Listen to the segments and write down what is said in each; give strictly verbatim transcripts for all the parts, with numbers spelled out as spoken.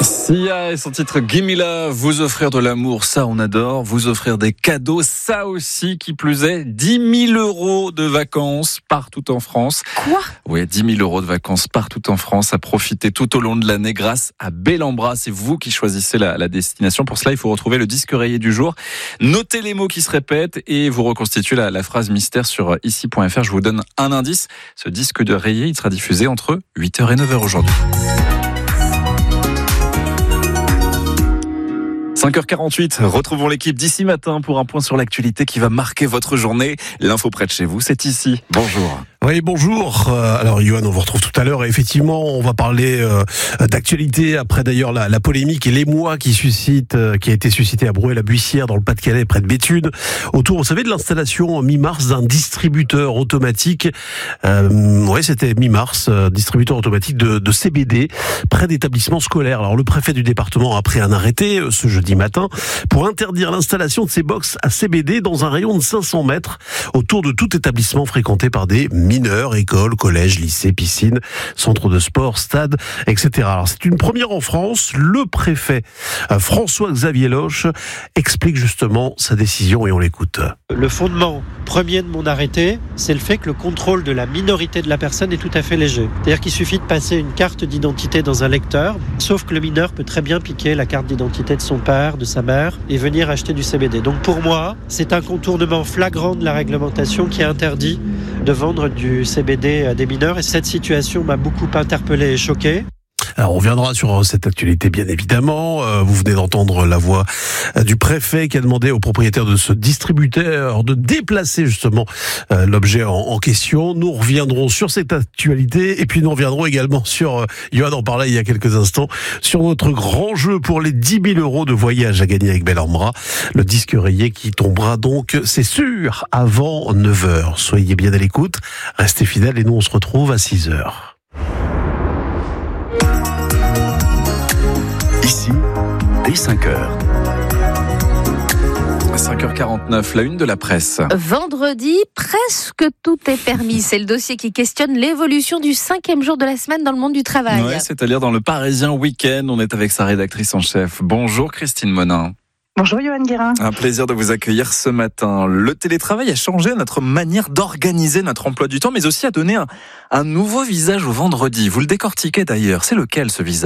Sia et son titre Gimme Love, vous offrir de l'amour, ça on adore, vous offrir des cadeaux, ça aussi qui plus est, dix mille euros de vacances partout en France. Quoi ? Oui, dix mille euros de vacances partout en France à profiter tout au long de l'année grâce à Bellambra. C'est vous qui choisissez la, la destination. Pour cela, il faut retrouver le disque rayé du jour. Notez les mots qui se répètent et vous reconstituez la, la phrase mystère sur ici point f r. Je vous donne un indice. Ce disque de rayé, il sera diffusé entre huit heures et neuf heures aujourd'hui. cinq heures quarante-huit, retrouvons l'équipe d'ici matin pour un point sur l'actualité qui va marquer votre journée. L'info près de chez vous, c'est ici. Bonjour. Oui, bonjour. Euh, alors, Yoann, on vous retrouve tout à l'heure. Et effectivement, on va parler euh, d'actualité après d'ailleurs la, la polémique et l'émoi qui suscite, euh, qui a été suscité à Brouët-la-Buissière dans le Pas-de-Calais, près de Béthune, autour, vous savez, de l'installation mi-mars d'un distributeur automatique. Euh, oui, c'était mi-mars, euh, distributeur automatique de, de C B D près d'établissements scolaires. Alors, le préfet du département a pris un arrêté euh, ce jeudi matin pour interdire l'installation de ces box à C B D dans un rayon de cinq cents mètres autour de tout établissement fréquenté par des mineurs, écoles, collèges, lycées, piscines, centres de sport, stades, et cetera. Alors c'est une première en France. Le préfet François-Xavier Loche explique justement sa décision et on l'écoute. Le fondement premier de mon arrêté, c'est le fait que le contrôle de la minorité de la personne est tout à fait léger. C'est-à-dire qu'il suffit de passer une carte d'identité dans un lecteur, sauf que le mineur peut très bien piquer la carte d'identité de son père, de sa mère, et venir acheter du C B D. Donc pour moi, c'est un contournement flagrant de la réglementation qui interdit de vendre du C B D à des mineurs, et cette situation m'a beaucoup interpellé et choqué. Alors on reviendra sur cette actualité bien évidemment. Euh, vous venez d'entendre la voix du préfet qui a demandé aux propriétaires de ce distributeur de déplacer justement euh, l'objet en, en question. Nous reviendrons sur cette actualité et puis nous reviendrons également sur, euh, Yoann en parlait il y a quelques instants, sur notre grand jeu pour les dix mille euros de voyage à gagner avec Bellambra. Le disque rayé qui tombera donc, c'est sûr, avant neuf heures. Soyez bien à l'écoute, restez fidèles et nous on se retrouve à six heures. Ici, dès cinq heures. cinq heures quarante-neuf, la une de la presse. Vendredi, presque tout est permis. C'est le dossier qui questionne l'évolution du cinquième jour de la semaine dans le monde du travail. Ouais, c'est-à-dire dans le Parisien Week-end. On est avec sa rédactrice en chef. Bonjour Christine Monin. Bonjour Yoann Guérin. Un plaisir de vous accueillir ce matin. Le télétravail a changé notre manière d'organiser notre emploi du temps, mais aussi a donné un, un nouveau visage au vendredi. Vous le décortiquez d'ailleurs. C'est lequel ce visage ?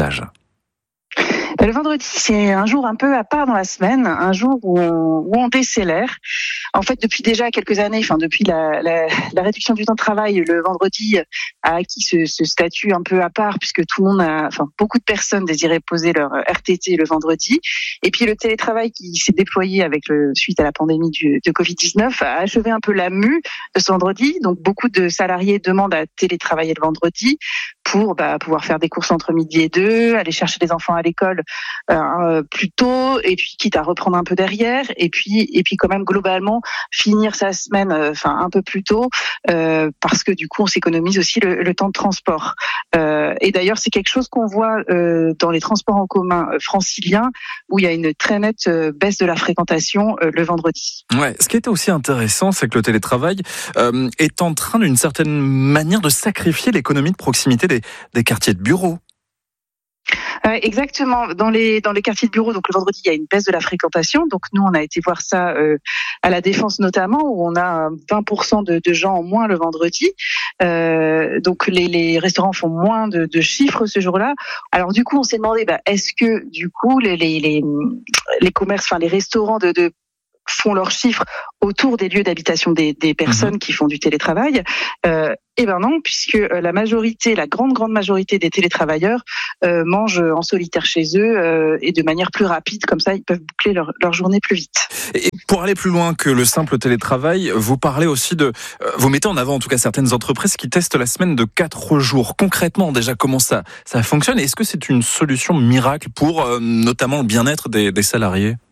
Le vendredi, c'est un jour un peu à part dans la semaine, un jour où on, où on décélère. En fait, depuis déjà quelques années, enfin depuis la, la, la réduction du temps de travail, le vendredi a acquis ce, ce statut un peu à part, puisque tout le monde a, enfin beaucoup de personnes désiraient poser leur R T T le vendredi. Et puis le télétravail qui s'est déployé avec le suite à la pandémie du, de covid dix-neuf a achevé un peu la mue de ce vendredi. Donc beaucoup de salariés demandent à télétravailler le vendredi pour bah, pouvoir faire des courses entre midi et deux, aller chercher les enfants à l'école euh, plus tôt, et puis quitte à reprendre un peu derrière, et puis et puis quand même globalement finir sa semaine, enfin euh, un peu plus tôt, euh, parce que du coup on s'économise aussi le, le temps de transport. Euh, et d'ailleurs c'est quelque chose qu'on voit euh, dans les transports en commun franciliens, où il y a une très nette euh, baisse de la fréquentation euh, le vendredi. Ouais, ce qui était aussi intéressant, c'est que le télétravail euh, est en train d'une certaine manière de sacrifier l'économie de proximité des, des quartiers de bureaux. Euh, exactement. Dans les dans les quartiers de bureau, donc le vendredi, il y a une baisse de la fréquentation. Donc nous, on a été voir ça euh, à la Défense notamment, où on a vingt pour cent de, de gens en moins le vendredi. Euh, donc les, les restaurants font moins de, de chiffres ce jour-là. Alors du coup, on s'est demandé, bah, est-ce que du coup les les les, les commerces, enfin les restaurants de, de font leurs chiffres autour des lieux d'habitation des, des personnes mmh. qui font du télétravail. Euh, eh ben non, puisque la majorité, la grande grande majorité des télétravailleurs euh, mangent en solitaire chez eux euh, et de manière plus rapide, comme ça ils peuvent boucler leur, leur journée plus vite. Et pour aller plus loin que le simple télétravail, vous parlez aussi de, euh, vous mettez en avant en tout cas certaines entreprises qui testent la semaine de quatre jours. Concrètement, déjà comment ça ça fonctionne ? Est-ce que c'est une solution miracle pour euh, notamment le bien-être des, des salariés ?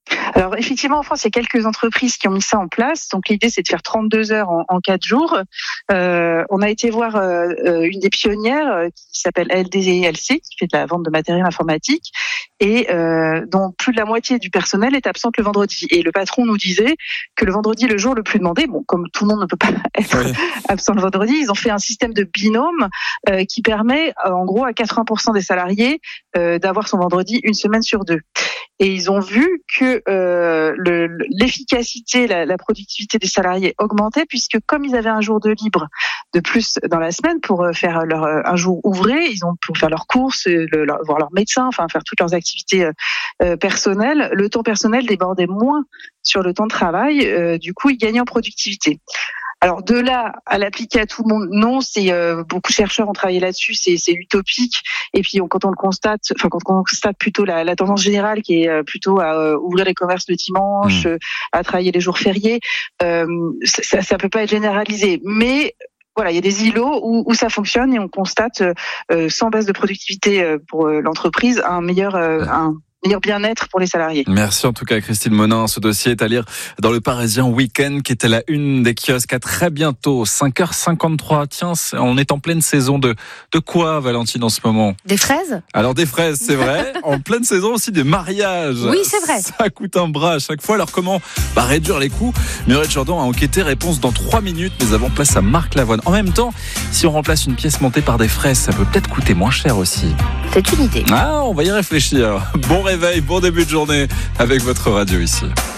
Alors effectivement, en France, il y a quelques entreprises qui ont mis ça en place. Donc l'idée, c'est de faire trente-deux heures en, en quatre jours. Euh, on a été voir euh, une des pionnières euh, qui s'appelle L D L C, qui fait de la vente de matériel informatique, et euh, dont plus de la moitié du personnel est absente le vendredi. Et le patron nous disait que le vendredi est le jour le plus demandé. Bon, comme tout le monde ne peut pas être oui. absent le vendredi, ils ont fait un système de binôme euh, qui permet, euh, en gros, à quatre-vingts pour cent des salariés euh, d'avoir son vendredi une semaine sur deux. Et ils ont vu que euh, le, l'efficacité, la, la productivité des salariés augmentait, puisque comme ils avaient un jour de libre de plus dans la semaine pour faire leur un jour ouvré, ils ont pour faire leurs courses, le, leur, voir leur médecin, enfin faire toutes leurs activités euh, personnelles. Le temps personnel débordait moins sur le temps de travail. Euh, du coup, ils gagnaient en productivité. Alors de là à l'appliquer à tout le monde, non, c'est euh, beaucoup de chercheurs ont travaillé là-dessus, c'est, c'est utopique. Et puis on, quand on le constate, enfin quand on constate plutôt la, la tendance générale qui est plutôt à euh, ouvrir les commerces le dimanche, mmh. euh, à travailler les jours fériés, euh, ça, ça peut pas être généralisé. Mais voilà, il y a des îlots où, où ça fonctionne et on constate euh, sans baisse de productivité pour euh, l'entreprise un meilleur euh, un meilleur bien-être pour les salariés. Merci en tout cas Christine Monin. Ce dossier est à lire dans le Parisien Week-end qui était la une des kiosques. À très bientôt, cinq heures cinquante-trois. Tiens, on est en pleine saison de de quoi, Valentine, en ce moment? Des fraises? Alors des fraises, c'est vrai. En pleine saison aussi des mariages. Oui, c'est vrai. Ça coûte un bras à chaque fois. Alors comment bah, réduire les coûts? Muriel Jourdan a enquêté. Réponse dans trois minutes. Mais avant, place à Marc Lavoine. En même temps, si on remplace une pièce montée par des fraises, ça peut peut-être coûter moins cher aussi. C'est une idée. Ah, on va y réfléchir. Bon réveil, bon début de journée avec votre radio ici.